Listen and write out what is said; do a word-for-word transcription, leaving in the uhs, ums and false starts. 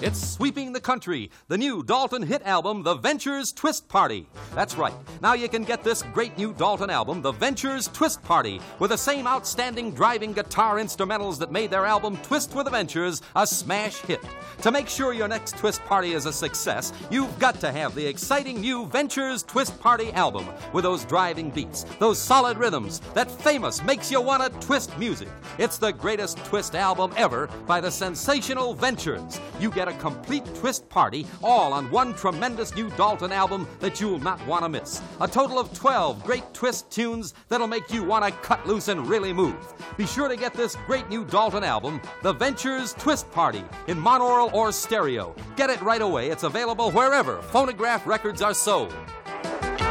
It's sweeping the country, the new Dalton hit album, The Ventures Twist Party. That's right. Now you can get this great new Dalton album, The Ventures Twist Party, with the same outstanding driving guitar instrumentals that made their album Twist with the Ventures a smash hit. To make sure your next twist party is a success, you've got to have the exciting new Ventures Twist Party album with those driving beats, those solid rhythms, that famous makes you want to twist music. It's the greatest twist album ever by the sensational Ventures. You get a complete twist party all on one tremendous new Dalton album that you'll not want to miss. A total of twelve great twist tunes that'll make you want to cut loose and really move. Be sure to get this great new Dalton album, The Ventures Twist Party, in monaural or stereo. Get it right away. It's available wherever phonograph records are sold.